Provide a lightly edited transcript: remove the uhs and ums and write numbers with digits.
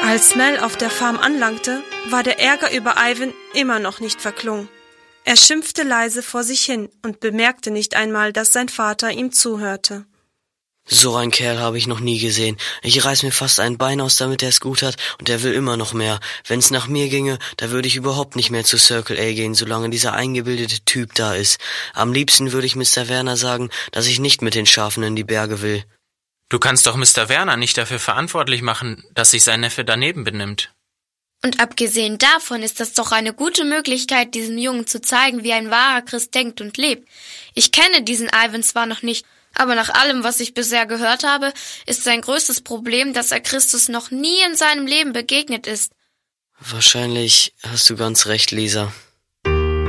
Als Mel auf der Farm anlangte, war der Ärger über Ivan immer noch nicht verklungen. Er schimpfte leise vor sich hin und bemerkte nicht einmal, dass sein Vater ihm zuhörte. So einen Kerl habe ich noch nie gesehen. Ich reiß mir fast ein Bein aus, damit er es gut hat, und er will immer noch mehr. Wenn's nach mir ginge, da würde ich überhaupt nicht mehr zu Circle A gehen, solange dieser eingebildete Typ da ist. Am liebsten würde ich Mr. Werner sagen, dass ich nicht mit den Schafen in die Berge will. Du kannst doch Mr. Werner nicht dafür verantwortlich machen, dass sich sein Neffe daneben benimmt. Und abgesehen davon ist das doch eine gute Möglichkeit, diesem Jungen zu zeigen, wie ein wahrer Christ denkt und lebt. Ich kenne diesen Ivan zwar noch nicht, aber nach allem, was ich bisher gehört habe, ist sein größtes Problem, dass er Christus noch nie in seinem Leben begegnet ist. Wahrscheinlich hast du ganz recht, Lisa.